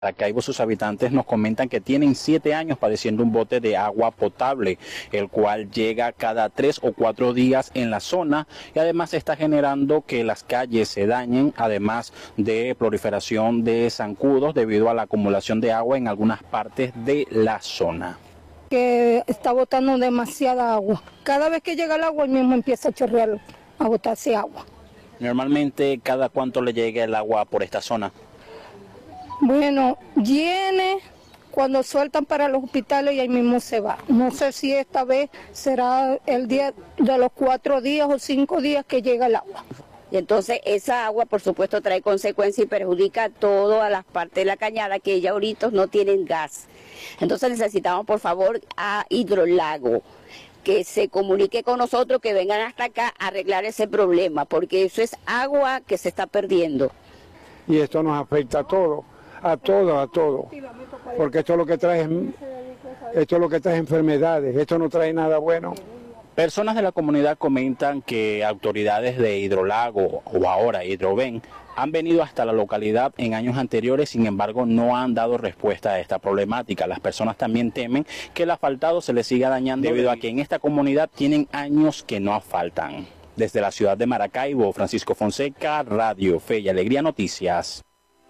Maracaibo, sus habitantes nos comentan que tienen 7 años padeciendo un bote de agua potable, el cual llega cada 3 o 4 días en la zona y además está generando que las calles se dañen, además de proliferación de zancudos debido a la acumulación de agua en algunas partes de la zona. Que está botando demasiada agua. Cada vez que llega el agua, el mismo empieza a chorrear, a botarse agua. Normalmente, ¿cada cuánto le llega el agua por esta zona? Bueno, viene cuando sueltan para los hospitales y ahí mismo se va. No sé si esta vez será el día de los 4 días o 5 días que llega el agua. Y entonces esa agua, por supuesto, trae consecuencias y perjudica a todas las partes de la cañada que ya ahorita no tienen gas. Entonces necesitamos, por favor, a Hidrolago que se comunique con nosotros, que vengan hasta acá a arreglar ese problema, porque eso es agua que se está perdiendo. Y esto nos afecta a todos. A todo, porque esto es lo que trae enfermedades, esto no trae nada bueno. Personas de la comunidad comentan que autoridades de Hidrolago o ahora Hidroven han venido hasta la localidad en años anteriores, sin embargo no han dado respuesta a esta problemática. Las personas también temen que el asfaltado se les siga dañando debido a que en esta comunidad tienen años que no asfaltan. Desde la ciudad de Maracaibo, Francisco Fonseca, Radio Fe y Alegría Noticias.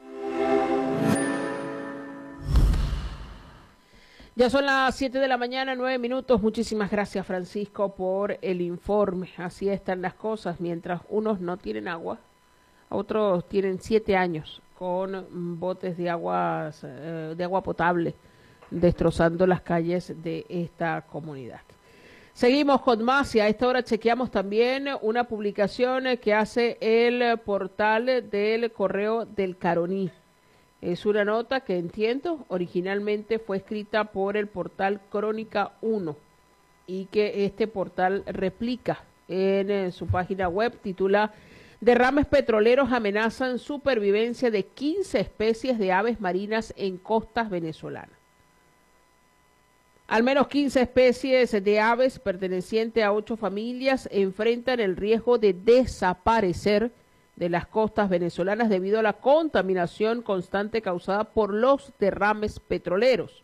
Ya son las 7 de la mañana, 9 minutos. Muchísimas gracias, Francisco, por el informe. Así están las cosas. Mientras unos no tienen agua, otros tienen 7 años con botes de agua potable, destrozando las calles de esta comunidad. Seguimos con más y a esta hora chequeamos también una publicación que hace el portal del Correo del Caroní. Es una nota que entiendo originalmente fue escrita por el portal Crónica 1 y que este portal replica en su página web, titula Derrames petroleros amenazan supervivencia de 15 especies de aves marinas en costas venezolanas. Al menos 15 especies de aves pertenecientes a 8 familias enfrentan el riesgo de desaparecer de las costas venezolanas debido a la contaminación constante causada por los derrames petroleros.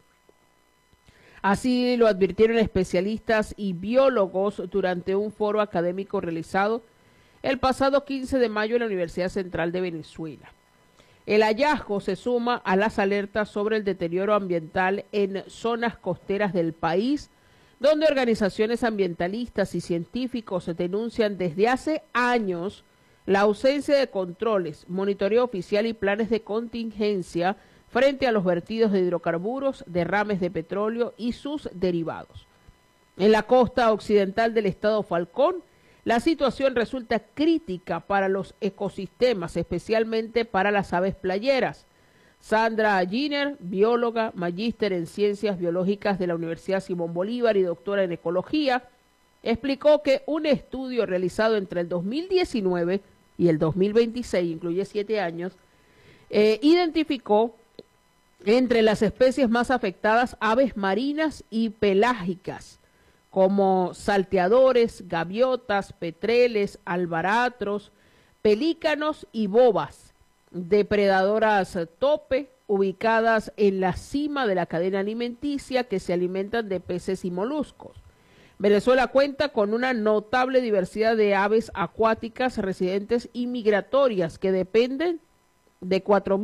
Así lo advirtieron especialistas y biólogos durante un foro académico realizado el pasado 15 de mayo en la Universidad Central de Venezuela. El hallazgo se suma a las alertas sobre el deterioro ambiental en zonas costeras del país, donde organizaciones ambientalistas y científicos denuncian desde hace años la ausencia de controles, monitoreo oficial y planes de contingencia frente a los vertidos de hidrocarburos, derrames de petróleo y sus derivados. En la costa occidental del estado Falcón, la situación resulta crítica para los ecosistemas, especialmente para las aves playeras. Sandra Giner, bióloga, magíster en Ciencias Biológicas de la Universidad Simón Bolívar y doctora en Ecología, explicó que un estudio realizado entre el 2019 y el 2026, incluye 7 años, identificó entre las especies más afectadas aves marinas y pelágicas, como salteadores, gaviotas, petreles, albaratros, pelícanos y bobas, depredadoras tope, ubicadas en la cima de la cadena alimenticia que se alimentan de peces y moluscos. Venezuela cuenta con una notable diversidad de aves acuáticas residentes y migratorias que dependen de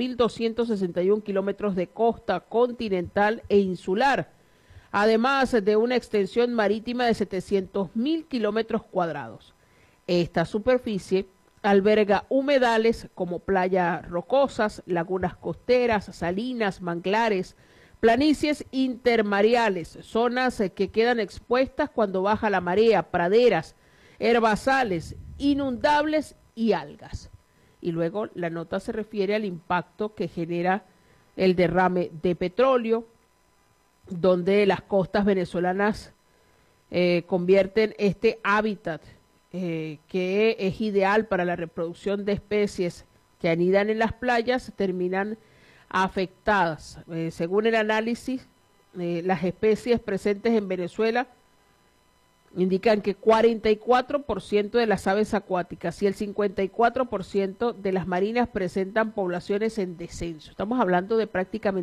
4.261 kilómetros de costa continental e insular, además de una extensión marítima de 700.000 kilómetros cuadrados. Esta superficie alberga humedales como playas rocosas, lagunas costeras, salinas, manglares, planicies intermareales, zonas que quedan expuestas cuando baja la marea, praderas, herbazales, inundables y algas. Y luego la nota se refiere al impacto que genera el derrame de petróleo, donde las costas venezolanas convierten este hábitat que es ideal para la reproducción de especies que anidan en las playas, terminan afectadas. Según el análisis, las especies presentes en Venezuela indican que 44% de las aves acuáticas y el 54% de las marinas presentan poblaciones en descenso. Estamos hablando de prácticamente